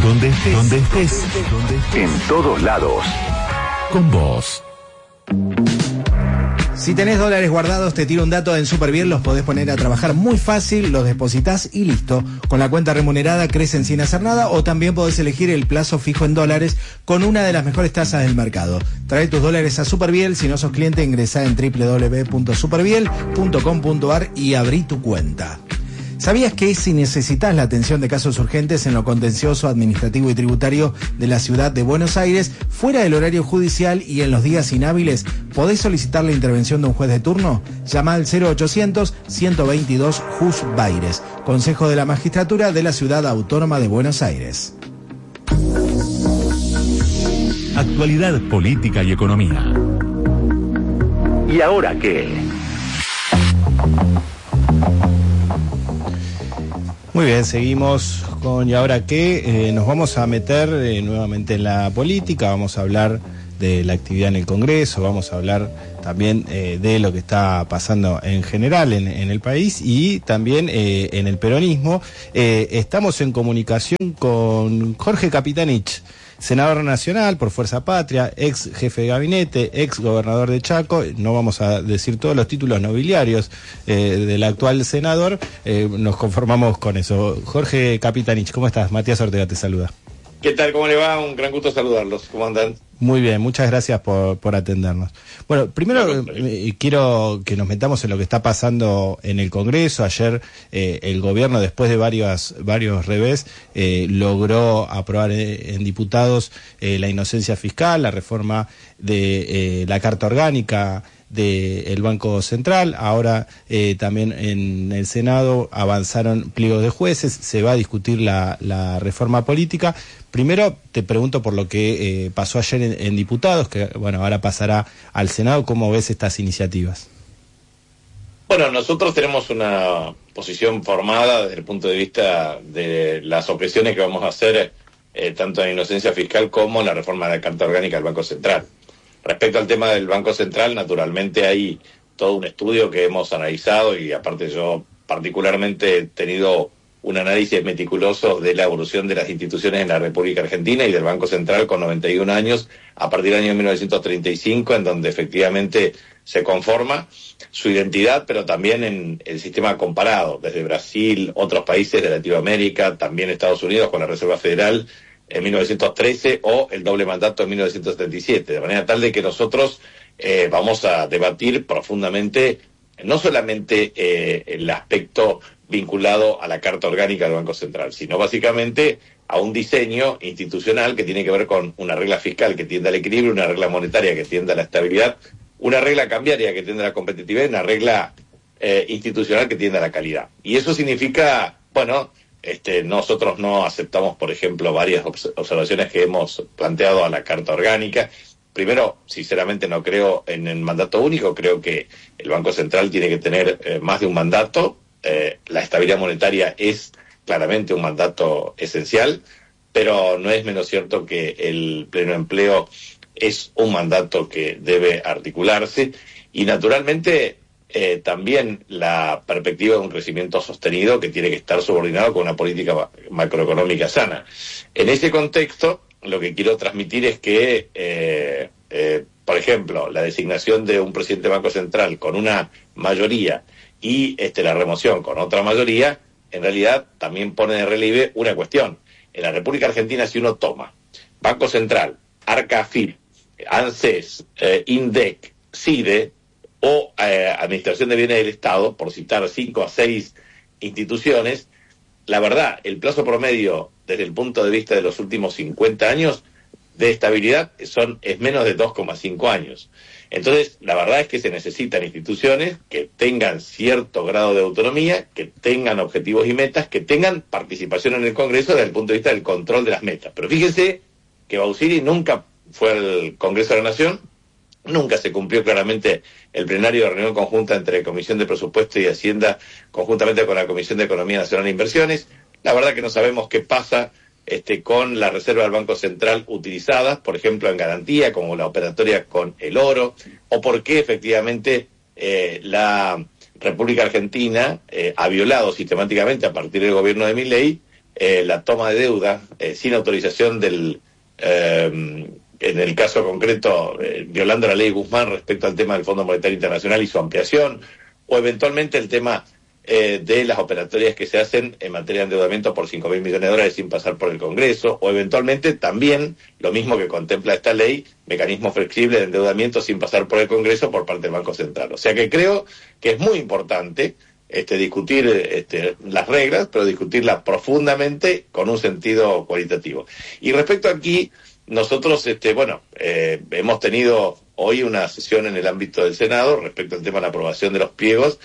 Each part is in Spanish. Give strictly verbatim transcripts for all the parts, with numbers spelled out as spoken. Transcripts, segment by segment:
Donde estés, donde estés, donde estés. En todos lados. Con vos. Si tenés dólares guardados, te tiro un dato. En Superbiel los podés poner a trabajar muy fácil, los depositas y listo. Con la cuenta remunerada crecen sin hacer nada, o también podés elegir el plazo fijo en dólares con una de las mejores tasas del mercado. Trae tus dólares a Superbiel. Si no sos cliente, ingresá en doble u doble u doble u punto superbiel punto com punto a r y abrí tu cuenta. ¿Sabías que si necesitas la atención de casos urgentes en lo contencioso, administrativo y tributario de la ciudad de Buenos Aires, fuera del horario judicial y en los días inhábiles, podés solicitar la intervención de un juez de turno? Llama al cero ochocientos, ciento veintidós, Jus Baires. Consejo de la Magistratura de la Ciudad Autónoma de Buenos Aires. Actualidad política y economía. ¿Y ahora qué? Muy bien, seguimos con ¿y ahora qué? Eh, nos vamos a meter eh, nuevamente en la política, vamos a hablar de la actividad en el Congreso, vamos a hablar también eh, de lo que está pasando en general en, en el país y también eh, en el peronismo. Eh, estamos en comunicación con Jorge Capitanich, senador nacional por Fuerza Patria, ex jefe de gabinete, ex gobernador de Chaco. No vamos a decir todos los títulos nobiliarios eh, del actual senador, eh, nos conformamos con eso. Jorge Capitanich, ¿cómo estás? Matías Ortega te saluda. ¿Qué tal? ¿Cómo le va? Un gran gusto saludarlos. ¿Cómo andan? Muy bien, muchas gracias por, por atendernos. Bueno, primero eh, quiero que nos metamos en lo que está pasando en el Congreso. Ayer eh, el gobierno, después de varios, varios revés, eh, logró aprobar eh, en diputados eh, la inocencia fiscal, la reforma de eh, la Carta Orgánica del Banco Central. Ahora eh, también en el Senado avanzaron pliegos de jueces, se va a discutir la, la reforma política. Primero te pregunto por lo que eh, pasó ayer en, en diputados, que bueno, ahora pasará al Senado. ¿Cómo ves estas iniciativas? Bueno, nosotros tenemos una posición formada desde el punto de vista de las objeciones que vamos a hacer eh, tanto en inocencia fiscal como en la reforma de la Carta Orgánica del Banco Central. Respecto al tema del Banco Central, naturalmente hay todo un estudio que hemos analizado y aparte yo particularmente he tenido un análisis meticuloso de la evolución de las instituciones en la República Argentina y del Banco Central con noventa y un años a partir del año mil novecientos treinta y cinco, en donde efectivamente se conforma su identidad, pero también en el sistema comparado, desde Brasil, otros países de Latinoamérica, también Estados Unidos con la Reserva Federal en mil novecientos trece o el doble mandato en mil novecientos setenta y siete, de manera tal de que nosotros eh, vamos a debatir profundamente no solamente eh, el aspecto vinculado a la Carta Orgánica del Banco Central, sino básicamente a un diseño institucional que tiene que ver con una regla fiscal que tienda al equilibrio, una regla monetaria que tienda a la estabilidad, una regla cambiaria que tienda a la competitividad y una regla eh, institucional que tienda a la calidad. Y eso significa, bueno, este, nosotros no aceptamos, por ejemplo, varias obs- observaciones que hemos planteado a la Carta Orgánica. Primero, sinceramente no creo en el mandato único, creo que el Banco Central tiene que tener eh, más de un mandato. Eh, la estabilidad monetaria es claramente un mandato esencial, pero no es menos cierto que el pleno empleo es un mandato que debe articularse y naturalmente eh, también la perspectiva de un crecimiento sostenido que tiene que estar subordinado con una política ma- macroeconómica sana. En ese contexto, lo que quiero transmitir es que, eh, eh, por ejemplo, la designación de un presidente del Banco Central con una mayoría y este, la remoción con otra mayoría, en realidad también pone de relieve una cuestión. En la República Argentina, si uno toma Banco Central, ARCAFIP, ANSES, eh, INDEC, CIDE o eh, Administración de Bienes del Estado, por citar cinco a seis instituciones, la verdad, el plazo promedio desde el punto de vista de los últimos cincuenta años de estabilidad son es menos de dos coma cinco años. Entonces, la verdad es que se necesitan instituciones que tengan cierto grado de autonomía, que tengan objetivos y metas, que tengan participación en el Congreso desde el punto de vista del control de las metas. Pero fíjense que Bausili nunca fue al Congreso de la Nación, nunca se cumplió claramente el plenario de reunión conjunta entre Comisión de Presupuesto y Hacienda, conjuntamente con la Comisión de Economía Nacional e Inversiones. La verdad que no sabemos qué pasa este, con la reserva del Banco Central utilizadas, por ejemplo, en garantía, como la operatoria con el oro, o por qué efectivamente eh, la República Argentina eh, ha violado sistemáticamente, a partir del gobierno de Milei, eh, la toma de deuda eh, sin autorización del, eh, en el caso concreto, eh, violando la ley Guzmán respecto al tema del Fondo Monetario Internacional y su ampliación, o eventualmente el tema eh, de las operatorias que se hacen en materia de endeudamiento por cinco mil millones de dólares sin pasar por el Congreso, o eventualmente también, lo mismo que contempla esta ley, mecanismo flexible de endeudamiento sin pasar por el Congreso por parte del Banco Central. O sea que creo que es muy importante este, discutir este, las reglas, pero discutirlas profundamente con un sentido cualitativo. Y respecto aquí, nosotros, este, bueno, eh, hemos tenido hoy una sesión en el ámbito del Senado respecto al tema de la aprobación de los pliegos.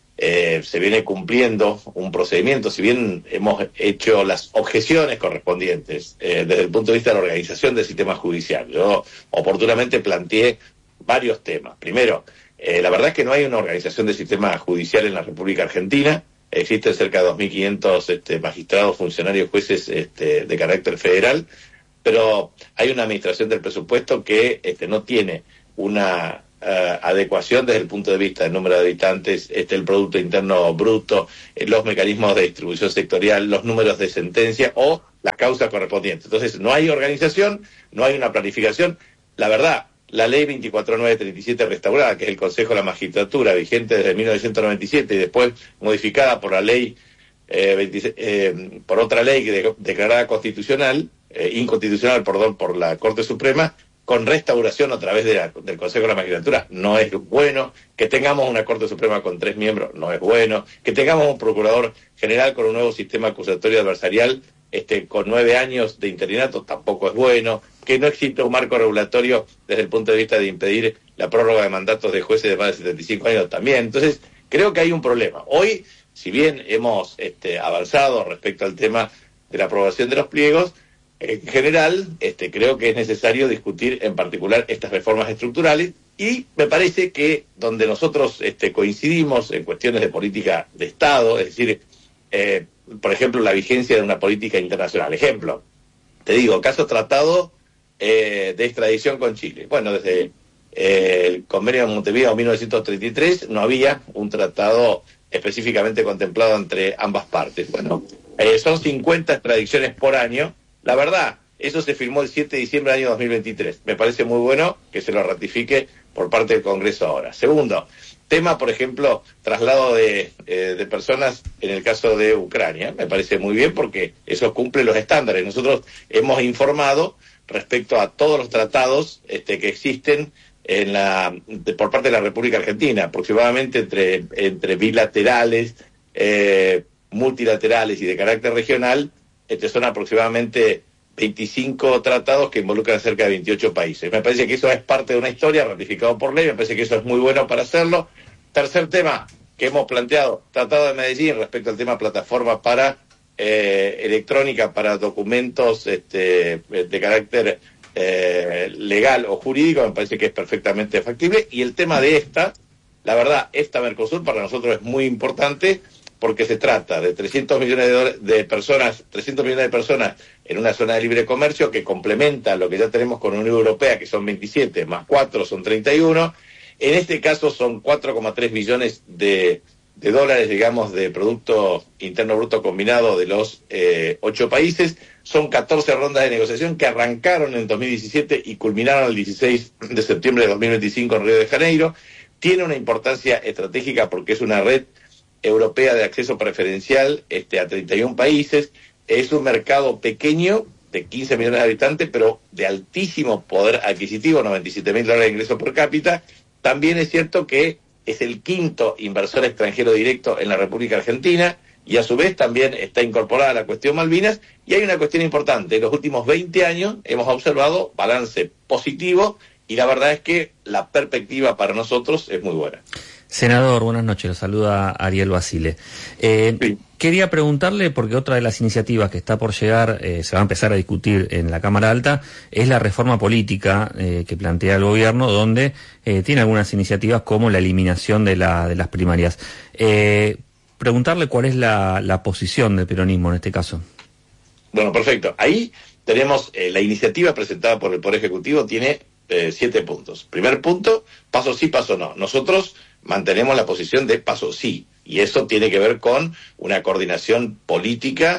Eh, se viene cumpliendo un procedimiento, si bien hemos hecho las objeciones correspondientes eh, desde el punto de vista de la organización del sistema judicial. Yo oportunamente planteé varios temas. Primero, eh, la verdad es que no hay una organización del sistema judicial en la República Argentina. Existen cerca de dos mil quinientos este, magistrados, funcionarios, jueces este, de carácter federal, pero hay una administración del presupuesto que este, no tiene una Uh, adecuación desde el punto de vista del número de habitantes, este, el Producto Interno Bruto, eh, los mecanismos de distribución sectorial, los números de sentencia o las causas correspondientes. Entonces, no hay organización, no hay una planificación. La verdad, la ley veinticuatro mil novecientos treinta y siete restaurada, que es el Consejo de la Magistratura, vigente desde mil novecientos noventa y siete y después modificada por la ley, eh, veintiséis, eh, por otra ley de, declarada constitucional, eh, inconstitucional, perdón, por la Corte Suprema, con restauración a través de la, del Consejo de la Magistratura, no es bueno. Que tengamos una Corte Suprema con tres miembros, no es bueno. Que tengamos un Procurador General con un nuevo sistema acusatorio adversarial, este, con nueve años de interinato, tampoco es bueno. Que no exista un marco regulatorio desde el punto de vista de impedir la prórroga de mandatos de jueces de más de setenta y cinco años, también. Entonces, creo que hay un problema. Hoy, si bien hemos este, avanzado respecto al tema de la aprobación de los pliegos, en general, este, creo que es necesario discutir en particular estas reformas estructurales, y me parece que donde nosotros este, coincidimos en cuestiones de política de Estado, es decir, eh, por ejemplo, la vigencia de una política internacional. Ejemplo, te digo, caso tratado eh, de extradición con Chile. Bueno, desde eh, el convenio de Montevideo mil novecientos treinta y tres no había un tratado específicamente contemplado entre ambas partes. Bueno, eh, son cincuenta extradiciones por año. La verdad, eso se firmó el siete de diciembre del año dos mil veintitrés. Me parece muy bueno que se lo ratifique por parte del Congreso ahora. Segundo, tema, por ejemplo, traslado de, eh, de personas en el caso de Ucrania. Me parece muy bien porque eso cumple los estándares. Nosotros hemos informado respecto a todos los tratados este, que existen en la de, por parte de la República Argentina, aproximadamente entre, entre bilaterales, eh, multilaterales y de carácter regional. Este, son aproximadamente veinticinco tratados que involucran cerca de veintiocho países. Me parece que eso es parte de una historia ratificado por ley, me parece que eso es muy bueno para hacerlo. Tercer tema que hemos planteado, Tratado de Medellín respecto al tema plataforma para eh, electrónica para documentos este, de carácter eh, legal o jurídico, me parece que es perfectamente factible. Y el tema de esta, la verdad, esta Mercosur para nosotros es muy importante, porque se trata de trescientos millones de, dólares, de personas, trescientos millones de personas en una zona de libre comercio que complementa lo que ya tenemos con la Unión Europea, que son veintisiete, más cuatro son treinta y uno. En este caso son cuatro coma tres billones de, de dólares, digamos, de Producto Interno Bruto combinado de los eh, ocho países. Son catorce rondas de negociación que arrancaron en dos mil diecisiete y culminaron el dieciséis de septiembre de dos mil veinticinco en Río de Janeiro. Tiene una importancia estratégica porque es una red europea de acceso preferencial este, a treinta y uno países. Es un mercado pequeño de quince millones de habitantes, pero de altísimo poder adquisitivo, noventa y siete mil dólares de ingreso por cápita. También es cierto que es el quinto inversor extranjero directo en la República Argentina, y a su vez también está incorporada la cuestión Malvinas. Y hay una cuestión importante: en los últimos veinte años hemos observado balance positivo, y la verdad es que la perspectiva para nosotros es muy buena. Senador, buenas noches, lo saluda Ariel Basile. Eh, sí. Quería preguntarle, porque otra de las iniciativas que está por llegar, eh, se va a empezar a discutir en la Cámara Alta, es la reforma política eh, que plantea el gobierno, donde eh, tiene algunas iniciativas como la eliminación de, la, de las primarias. Eh, preguntarle cuál es la, la posición del peronismo en este caso. Bueno, perfecto. Ahí tenemos eh, la iniciativa presentada por el Poder Ejecutivo, tiene eh, siete puntos. Primer punto, paso sí, paso no. Nosotros mantenemos la posición de paso sí, y eso tiene que ver con una coordinación política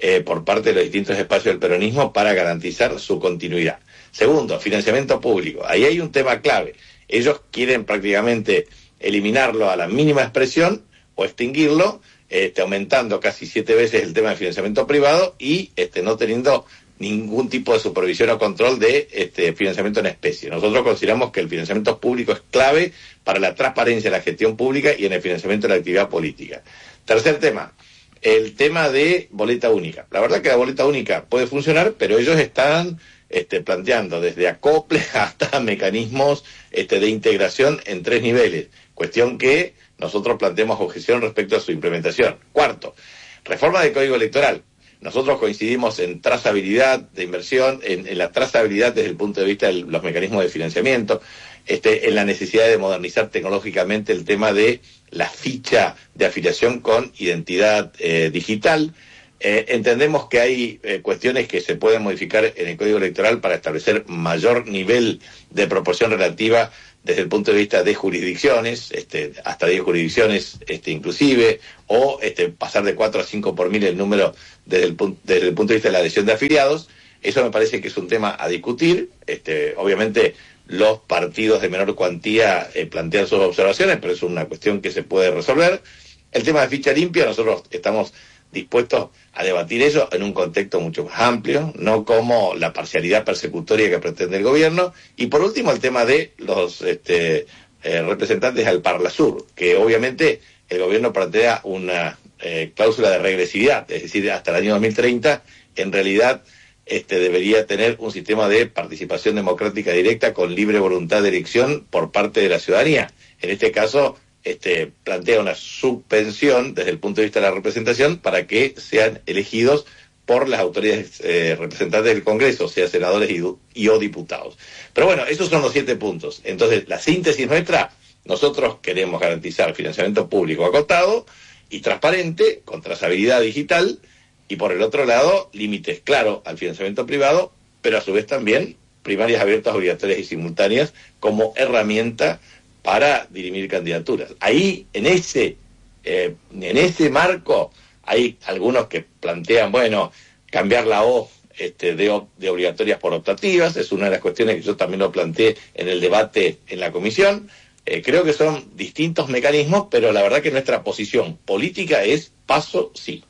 eh, por parte de los distintos espacios del peronismo para garantizar su continuidad. Segundo, financiamiento público. Ahí hay un tema clave. Ellos quieren prácticamente eliminarlo a la mínima expresión o extinguirlo, este, aumentando casi siete veces el tema de financiamiento privado y este, no teniendo ningún tipo de supervisión o control de este, financiamiento en especie. Nosotros consideramos que el financiamiento público es clave para la transparencia de la gestión pública y en el financiamiento de la actividad política. Tercer tema, el tema de boleta única. La verdad que la boleta única puede funcionar, pero ellos están este, planteando desde acople hasta mecanismos este, de integración en tres niveles, cuestión que nosotros planteamos objeción respecto a su implementación. Cuarto, reforma del Código Electoral. Nosotros coincidimos en trazabilidad de inversión, en, en la trazabilidad desde el punto de vista de los mecanismos de financiamiento, este, en la necesidad de modernizar tecnológicamente el tema de la ficha de afiliación con identidad eh, digital. Eh, entendemos que hay eh, cuestiones que se pueden modificar en el Código Electoral para establecer mayor nivel de proporción relativa desde el punto de vista de jurisdicciones, este, hasta diez jurisdicciones este, inclusive, o este, pasar de cuatro a cinco por mil el número desde el, desde el punto de vista de la adhesión de afiliados. Eso me parece que es un tema a discutir. Este, obviamente los partidos de menor cuantía eh, plantean sus observaciones, pero es una cuestión que se puede resolver. El tema de ficha limpia, nosotros estamos dispuestos a debatir eso en un contexto mucho más amplio, no como la parcialidad persecutoria que pretende el gobierno. Y por último, el tema de los este, eh, representantes al Parlasur, que obviamente el gobierno plantea una eh, cláusula de regresividad, es decir, hasta el año dos mil treinta, en realidad este, debería tener un sistema de participación democrática directa con libre voluntad de elección por parte de la ciudadanía. En este caso, Este, plantea una suspensión desde el punto de vista de la representación para que sean elegidos por las autoridades eh, representantes del Congreso, sea senadores y, y o diputados. Pero bueno, esos son los siete puntos. Entonces, la síntesis nuestra, nosotros queremos garantizar financiamiento público acotado y transparente, con trazabilidad digital, y por el otro lado, límites claros al financiamiento privado, pero a su vez también primarias abiertas, obligatorias y simultáneas como herramienta para dirimir candidaturas. Ahí, en ese, eh, en ese marco, hay algunos que plantean, bueno, cambiar la O este, de, de obligatorias por optativas, es una de las cuestiones que yo también lo planteé en el debate en la comisión. Eh, creo que son distintos mecanismos, pero la verdad que nuestra posición política es paso sí.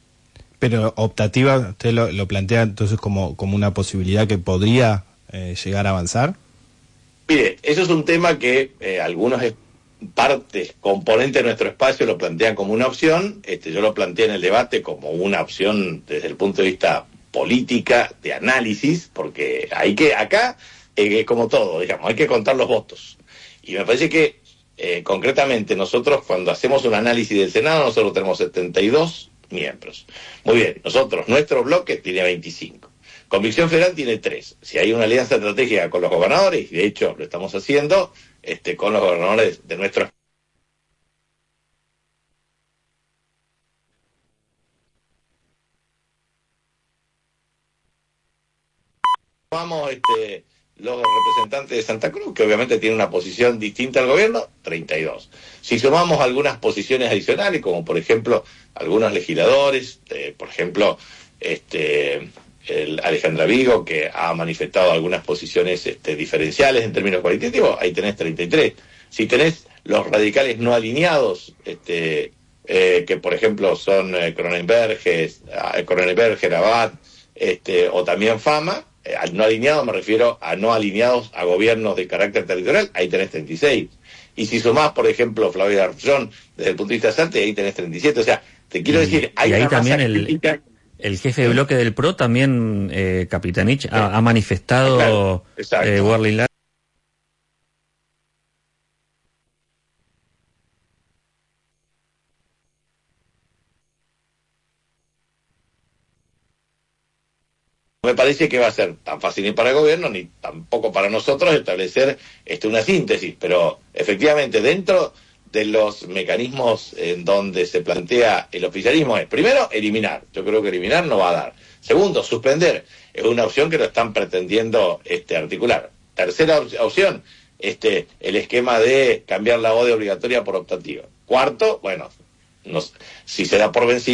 Pero optativa, ¿usted lo, lo plantea entonces como, como una posibilidad que podría eh, llegar a avanzar? Mire, eso es un tema que eh, algunos partes, componentes de nuestro espacio lo plantean como una opción. Este, yo lo planteé en el debate como una opción desde el punto de vista política, de análisis, porque hay que, acá, eh, como todo, digamos, hay que contar los votos. Y me parece que, eh, concretamente, nosotros cuando hacemos un análisis del Senado, nosotros tenemos setenta y dos miembros. Muy bien, nosotros, nuestro bloque tiene veinticinco. Convicción Federal tiene tres. Si hay una alianza estratégica con los gobernadores, y de hecho lo estamos haciendo, este, con los gobernadores de nuestros... Vamos, este, los representantes de Santa Cruz, que obviamente tienen una posición distinta al gobierno, treinta y dos. Si sumamos algunas posiciones adicionales, como por ejemplo algunos legisladores, eh, por ejemplo, este... el Alejandra Vigo, que ha manifestado algunas posiciones este, diferenciales en términos cualitativos, ahí tenés treinta y tres. Si tenés los radicales no alineados, este, eh, que por ejemplo son eh, Cronenberger, eh, Cronenberger, Abad, este, o también Fama, eh, al no alineado me refiero a no alineados a gobiernos de carácter territorial, ahí tenés treinta y seis. Y si sumás, por ejemplo, Flavio Arjón, desde el punto de vista de Sante, ahí tenés treinta y siete. O sea, te quiero decir, hay y ahí una también masa el... crítica. El jefe de bloque del P R O también, eh, Capitanich, sí. ha, ha manifestado claro, eh, Warley. Me parece que va a ser tan fácil ni para el gobierno ni tampoco para nosotros establecer este, una síntesis, pero efectivamente dentro de los mecanismos en donde se plantea el oficialismo es, primero, eliminar. Yo creo que eliminar no va a dar. Segundo, suspender. Es una opción que lo están pretendiendo este, articular. Tercera op- opción, este, el esquema de cambiar la O de obligatoria por optativa. Cuarto, bueno, no, si se da por vencido,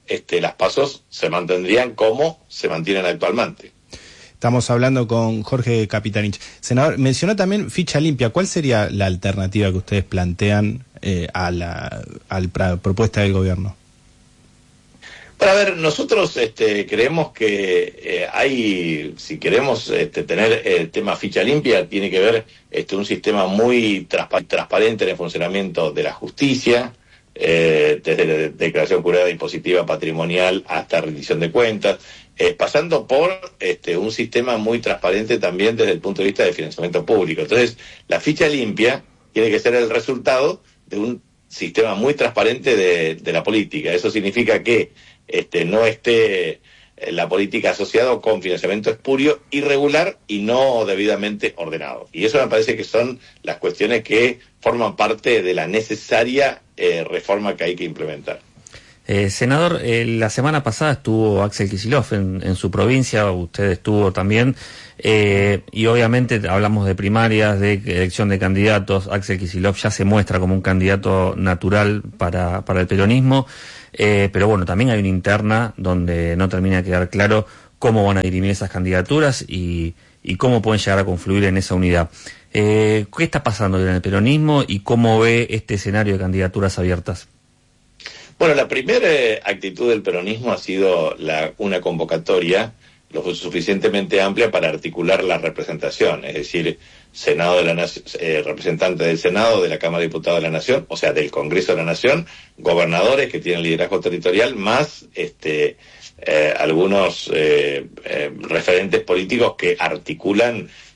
este, las pasos se mantendrían como se mantienen actualmente. Estamos hablando con Jorge Capitanich. Senador, mencionó también ficha limpia. ¿Cuál sería la alternativa que ustedes plantean eh, a la, a la propuesta del gobierno? Para ver, nosotros este, creemos que eh, hay, si queremos este, tener el tema ficha limpia, tiene que ver este, un sistema muy transpa- transparente en el funcionamiento de la justicia, eh, desde la declaración jurada impositiva patrimonial hasta rendición de cuentas, eh, pasando por este, un sistema muy transparente también desde el punto de vista de financiamiento público. Entonces, la ficha limpia tiene que ser el resultado de un sistema muy transparente de, de la política. Eso significa que este, no esté la política asociada con financiamiento espurio, irregular y no debidamente ordenado. Y eso me parece que son las cuestiones que forman parte de la necesaria eh, reforma que hay que implementar. Eh, senador, eh, la semana pasada estuvo Axel Kicillof en, en su provincia, usted estuvo también, eh, y obviamente hablamos de primarias, de elección de candidatos. Axel Kicillof ya se muestra como un candidato natural para, para el peronismo, eh, pero bueno, también hay una interna donde no termina de quedar claro cómo van a dirimir esas candidaturas y, y cómo pueden llegar a confluir en esa unidad. Eh, ¿Qué está pasando en el peronismo y cómo ve este escenario de candidaturas abiertas? Bueno, la primera eh, actitud del peronismo ha sido la, una convocatoria lo suficientemente amplia para articular la representación, es decir, Senado de la Nación, eh, representante del Senado, de la Cámara de Diputados de la Nación, o sea, del Congreso de la Nación, gobernadores que tienen liderazgo territorial, más este, eh, algunos eh, eh, referentes políticos que articulan